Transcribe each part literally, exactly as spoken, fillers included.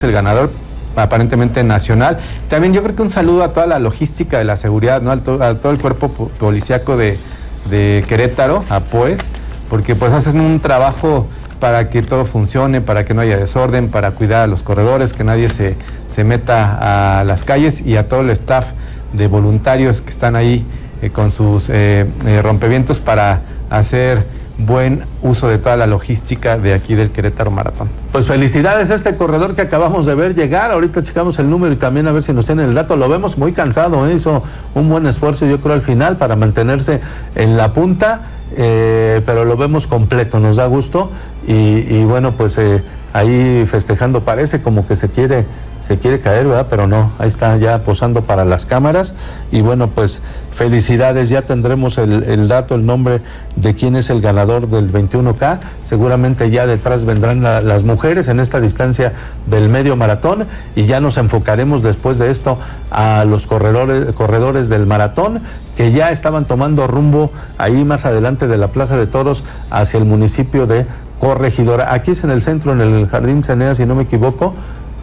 el ganador aparentemente nacional. También yo creo que un saludo a toda la logística de la seguridad, ¿no? A, to, a todo el cuerpo policíaco de, de Querétaro, a POES, porque pues hacen un trabajo para que todo funcione, para que no haya desorden, para cuidar a los corredores, que nadie se, se meta a las calles, y a todo el staff de voluntarios que están ahí eh, con sus eh, eh, rompevientos para hacer buen uso de toda la logística de aquí del Querétaro Maratón. Pues felicidades a este corredor que acabamos de ver llegar. Ahorita checamos el número y también a ver si nos tienen el dato. Lo vemos muy cansado, ¿eh? Hizo un buen esfuerzo, yo creo, al final para mantenerse en la punta, eh, pero lo vemos completo, nos da gusto y, y bueno, pues eh, ahí festejando, parece como que se quiere se quiere caer, ¿verdad? Pero no, ahí está ya posando para las cámaras. Y bueno, pues felicidades, ya tendremos el, el dato, el nombre de quién es el ganador del veintiuno K. Seguramente ya detrás vendrán la, las mujeres en esta distancia del medio maratón, y ya nos enfocaremos después de esto a los corredores, corredores del maratón, que ya estaban tomando rumbo ahí más adelante de la Plaza de Toros hacia el municipio de Corregidora. Aquí es en el centro, en el Jardín Cenea, si no me equivoco.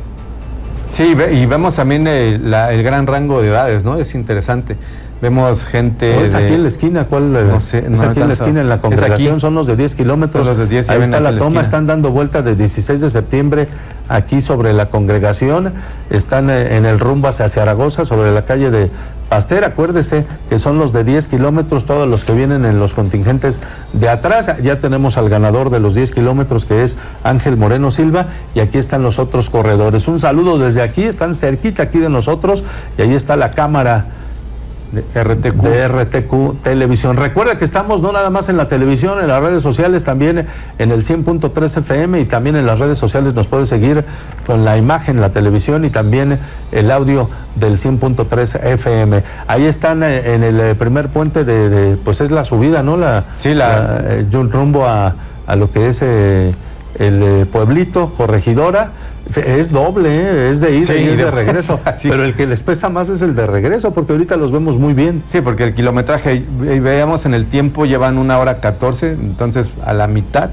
Sí, y vemos también el, la, el gran rango de edades, ¿no? Es interesante. Vemos gente... ¿No es aquí de... en la esquina? ¿Cuál? No sé, es no aquí en la esquina, en la congregación, son los de diez kilómetros. Son los de diez, ahí está la toma, la están dando vuelta de dieciséis de septiembre aquí sobre la congregación, están en el rumbo hacia Zaragoza, sobre la calle de Pasteur. Acuérdese que son los de diez kilómetros, todos los que vienen en los contingentes de atrás. Ya tenemos al ganador de los diez kilómetros, que es Ángel Moreno Silva, y aquí están los otros corredores. Un saludo desde aquí, están cerquita aquí de nosotros, y ahí está la cámara de R T Q. De R T Q Televisión. Recuerda que estamos no nada más en la televisión, en las redes sociales, también en el cien punto tres F M, y también en las redes sociales nos puede seguir con la imagen, la televisión y también el audio del cien punto tres F M. Ahí están en el primer puente de, de pues es la subida, ¿no? La, sí, la... la rumbo a, a lo que es eh, el pueblito, Corregidora. Es doble, ¿eh? Es de ida, sí, y es de, de regreso, sí. Pero el que les pesa más es el de regreso, porque ahorita los vemos muy bien. Sí, porque el kilometraje, veamos en el tiempo, llevan una hora catorce, entonces a la mitad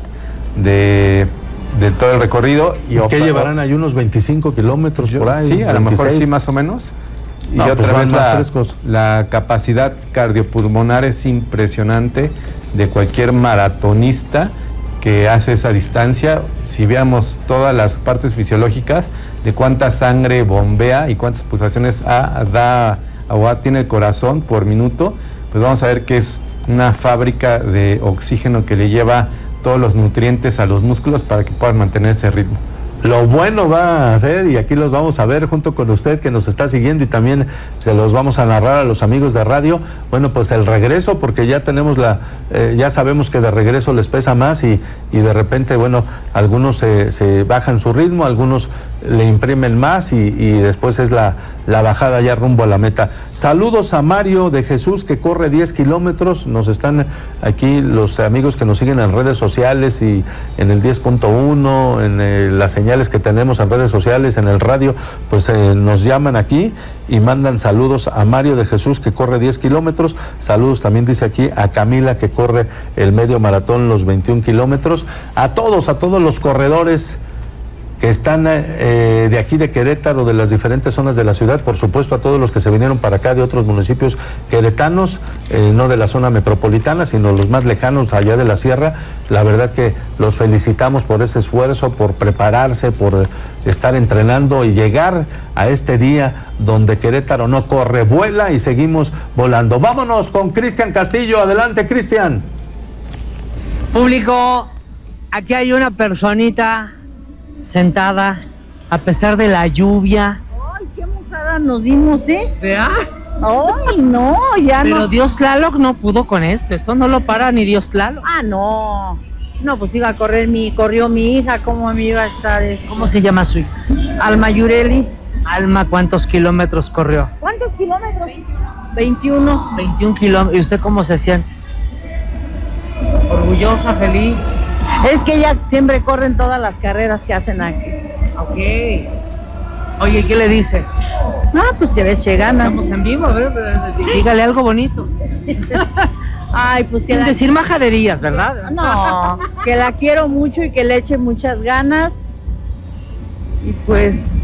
de, de todo el recorrido. ¿Y qué llevarán ahí? Unos veinticinco kilómetros por ahí. Sí, a lo mejor sí, más o menos. Y no, otra pues vez la, la capacidad cardiopulmonar es impresionante de cualquier maratonista que hace esa distancia. Si veamos todas las partes fisiológicas de cuánta sangre bombea y cuántas pulsaciones a, da o a, tiene el corazón por minuto, pues vamos a ver que es una fábrica de oxígeno que le lleva todos los nutrientes a los músculos para que puedan mantener ese ritmo. Lo bueno va a hacer, y aquí los vamos a ver junto con usted que nos está siguiendo, y también se los vamos a narrar a los amigos de radio. Bueno, pues el regreso, porque ya tenemos la, eh, ya sabemos que de regreso les pesa más, y, y de repente, bueno, algunos se, se bajan su ritmo, algunos le imprimen más, y, y después es la, la bajada ya rumbo a la meta. Saludos a Mario de Jesús, que corre diez kilómetros, nos están aquí los amigos que nos siguen en redes sociales y en el diez punto uno, en eh, la señal que tenemos en redes sociales, en el radio, pues eh, nos llaman aquí y mandan saludos a Mario de Jesús, que corre diez kilómetros. Saludos también, dice aquí, a Camila, que corre el medio maratón, los veintiún kilómetros. A todos, a todos los corredores que están eh, de aquí de Querétaro, de las diferentes zonas de la ciudad, por supuesto a todos los que se vinieron para acá de otros municipios queretanos, eh, no de la zona metropolitana, sino los más lejanos, allá de la sierra. La verdad que los felicitamos por ese esfuerzo, por prepararse, por estar entrenando y llegar a este día donde Querétaro no corre, vuela, y seguimos volando. Vámonos con Cristian Castillo. Adelante, Cristian. Público, aquí hay una personita sentada, a pesar de la lluvia. Ay, qué mojada nos dimos, ¿eh? ¿Verdad? Ay, no, ya no. Pero nos... Dios Tlaloc no pudo con esto, esto no lo para ni Dios Tlaloc. Ah, no, no, pues iba a correr mi, corrió mi hija, ¿cómo me iba a estar esto? ¿Cómo se llama su hija? Alma Yureli. Alma, ¿cuántos kilómetros corrió? ¿Cuántos kilómetros? veintiuno. veintiún kilómetros, ¿y usted cómo se siente? ¿Orgullosa, feliz? Es que ella siempre corre en todas las carreras que hacen aquí. Ok. Oye, ¿qué le dice? Ah, pues que le eche ganas. Estamos en vivo, a ver, dígale algo bonito. Ay, pues que Sin la... decir majaderías, ¿verdad? No, que la quiero mucho y que le eche muchas ganas. Y pues